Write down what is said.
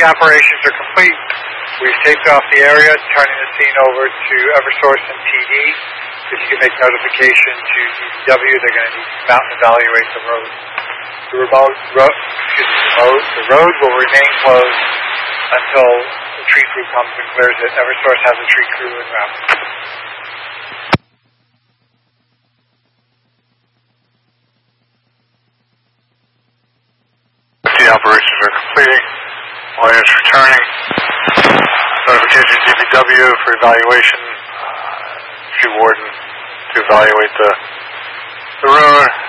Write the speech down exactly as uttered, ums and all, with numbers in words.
operations are complete. We've taped off the area, turning the scene over to Eversource and T D. If you can make notification to D P W, they're going to need to come out and evaluate the road. The remote road, excuse me, the road, the road will remain closed until the tree crew comes and clears it. Eversource has a tree crew en route. The operations are completing. Lawyers returning. Notification to D P W for evaluation. Tree warden to evaluate the the road.